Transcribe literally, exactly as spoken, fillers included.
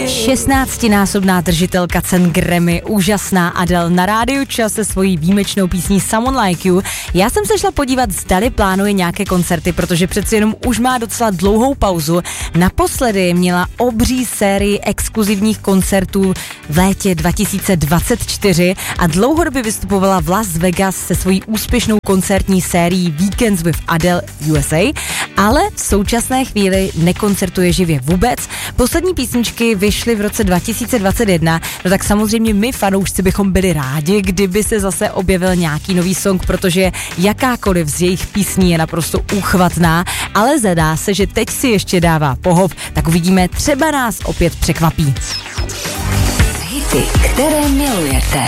šestnáctinásobná držitelka cen Grammy, úžasná Adele na rádiu Čas se svojí výjimečnou písní Someone Like You. Já jsem se šla podívat, zdali plánuje nějaké koncerty, protože přeci jenom už má docela dlouhou pauzu. Naposledy měla obří sérii exkluzivních koncertů v létě dva tisíce dvacet čtyři a dlouhodobě vystupovala v Las Vegas se svojí úspěšnou koncertní sérií Weekends with Adele U S A, ale v současné chvíli nekoncertuje živě vůbec. Poslední písničky vyšly v roce dva tisíce dvacet jedna, no tak samozřejmě my fanoušci bychom byli rádi, kdyby se zase objevil nějaký nový song, protože jakákoliv z jejich písní je naprosto úchvatná, ale zdá se, že teď si ještě dává pohov, tak uvidíme, třeba nás opět překvapí. Hity, které milujete.